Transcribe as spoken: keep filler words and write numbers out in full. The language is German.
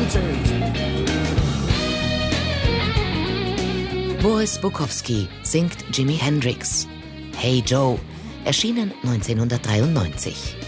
Boris Bukowski singt Jimi Hendrix. Hey Joe, erschienen neunzehnhundertdreiundneunzig.